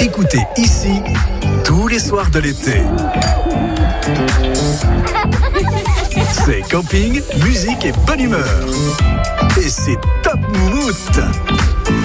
Écoutez ici tous les soirs de l'été. C'est camping, musique et bonne humeur. Et c'est top moumoute.